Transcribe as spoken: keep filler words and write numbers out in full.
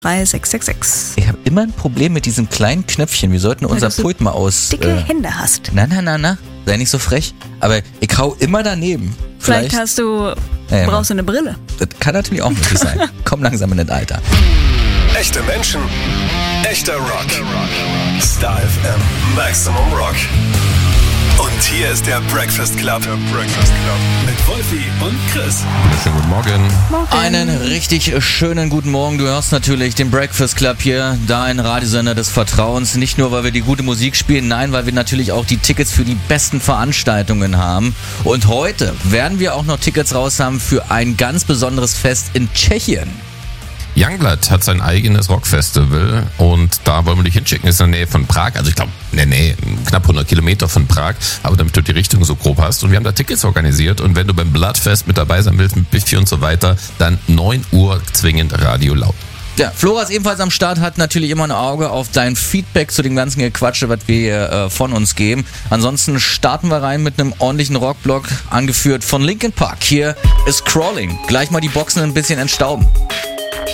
drei sechs sechs sechs. Ich habe immer ein Problem mit diesem kleinen Knöpfchen. Wir sollten unser dass du Pult mal aus... Dicke äh, Hände hast. Na, na, na, na. Sei nicht so frech. Aber ich hau immer daneben. Vielleicht, hast du... Ja, brauchst du eine Brille. Das kann natürlich auch möglich sein. Komm langsam in das Alter. Echte Menschen, echter Rock. Star F M, Maximum Rock. Und hier ist der Breakfast Club. Der Breakfast Club. Mit Wolfi und Chris. Schönen guten Morgen. Morgen. Einen richtig schönen guten Morgen. Du hörst natürlich den Breakfast Club hier, dein Radiosender des Vertrauens. Nicht nur, weil wir die gute Musik spielen, nein, weil wir natürlich auch die Tickets für die besten Veranstaltungen haben. Und heute werden wir auch noch Tickets raus haben für ein ganz besonderes Fest in Tschechien. Youngblood hat sein eigenes Rockfestival und da wollen wir dich hinschicken. Ist in der Nähe von Prag, also ich glaube, in der Nähe, knapp hundert Kilometer von Prag, aber damit du die Richtung so grob hast. Und wir haben da Tickets organisiert und wenn du beim Bloodfest mit dabei sein willst, mit Biffy und so weiter, dann neun Uhr zwingend Radio laut. Ja, Flora ist ebenfalls am Start, hat natürlich immer ein Auge auf dein Feedback zu dem ganzen Gequatsche, was wir hier äh, von uns geben. Ansonsten starten wir rein mit einem ordentlichen Rockblock, angeführt von Linkin Park. Hier ist Crawling. Gleich mal die Boxen ein bisschen entstauben.